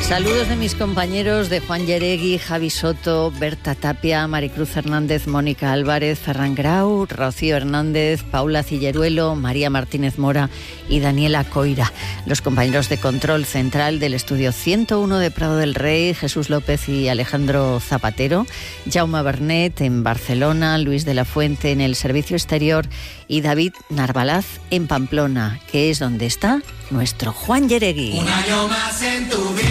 Saludos de mis compañeros de Juan Yeregui, Javi Soto, Berta Tapia, Maricruz Hernández, Mónica Álvarez, Ferran Grau, Rocío Hernández, Paula Cilleruelo, María Martínez Mora y Daniela Coira. Los compañeros de control central del estudio 101 de Prado del Rey, Jesús López y Alejandro Zapatero, Jaume Bernet en Barcelona, Luis de la Fuente en el servicio exterior y David Narvalaz en Pamplona, que es donde está nuestro Juan Yeregui. Un año más en tu vida.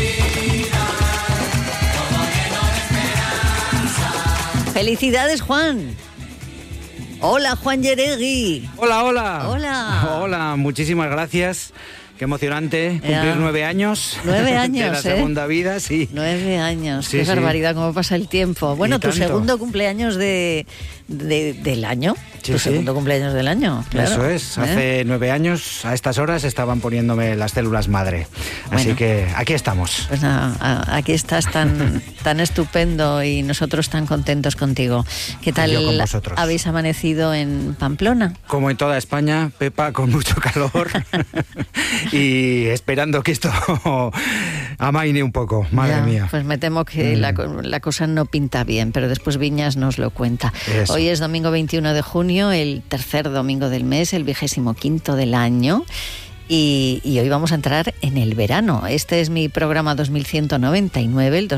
¡Felicidades, Juan! Hola, Juan Yeregui. Hola, hola. Hola. Hola, muchísimas gracias. Qué emocionante cumplir 9 años. 9 años, de la segunda vida, sí. 9 años, sí, qué sí. barbaridad, cómo pasa el tiempo. Bueno, tu segundo cumpleaños del año. Sí, tu sí. segundo cumpleaños del año. Claro. Eso es, hace 9 años, a estas horas, estaban poniéndome las células madre. Así Bueno. que aquí estamos. Pues nada, aquí estás tan estupendo y nosotros tan contentos contigo. ¿Qué tal Yo con vosotros. habéis amanecido en Pamplona? Como en toda España, Pepa, con mucho calor y esperando que esto amaine un poco, madre Ya, mía. Pues me temo que la cosa no pinta bien, pero después Viñas nos lo cuenta. Eso. Hoy es domingo 21 de junio, el tercer domingo del mes, el 25º del año. Y hoy vamos a entrar en el verano. Este es mi programa 2199, el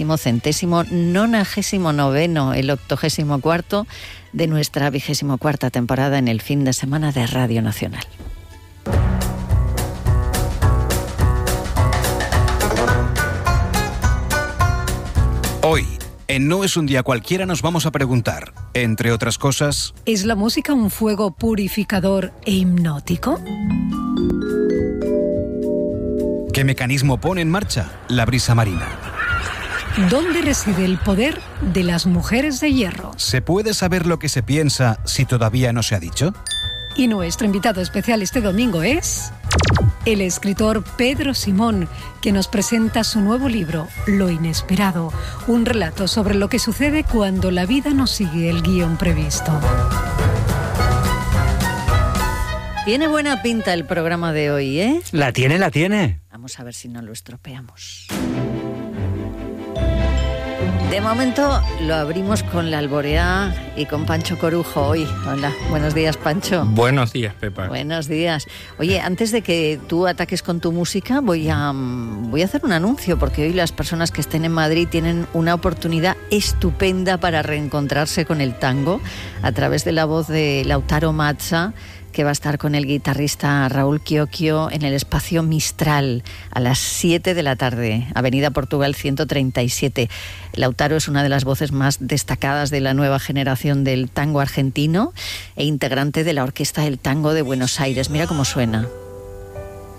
2000º99, el 84º de nuestra 24ª temporada en el fin de semana de Radio Nacional. Hoy, en No es un día cualquiera, nos vamos a preguntar, entre otras cosas, ¿es la música un fuego purificador e hipnótico? ¿qué mecanismo pone en marcha la brisa marina? ¿Dónde reside el poder de las mujeres de hierro? ¿Se puede saber lo que se piensa si todavía no se ha dicho? Y nuestro invitado especial este domingo es el escritor Pedro Simón, que nos presenta su nuevo libro, Lo Inesperado, un relato sobre lo que sucede cuando la vida no sigue el guión previsto. Tiene buena pinta el programa de hoy, ¿eh? La tiene. Vamos a ver si no lo estropeamos. De momento lo abrimos con la Alboreá y con Pancho Corujo hoy. Hola, buenos días, Pancho. Buenos días, Pepa. Buenos días. Oye, antes de que tú ataques con tu música, voy a hacer un anuncio, porque hoy las personas que estén en Madrid tienen una oportunidad estupenda para reencontrarse con el tango a través de la voz de Lautaro Mazza, que va a estar con el guitarrista Raúl Chiocchio en el espacio Mistral a las 7 de la tarde, Avenida Portugal 137. Lautaro es una de las voces más destacadas de la nueva generación del tango argentino e integrante de la Orquesta del Tango de Buenos Aires. Mira cómo suena.